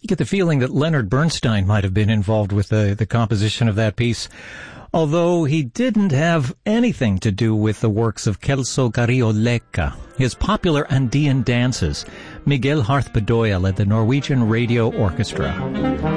You get the feeling that Leonard Bernstein might have been involved with the composition of that piece, although he didn't have anything to do with the works of Celso Carriolleca. His popular Andean dances. Miguel Harth Bedoya led the Norwegian Radio Orchestra.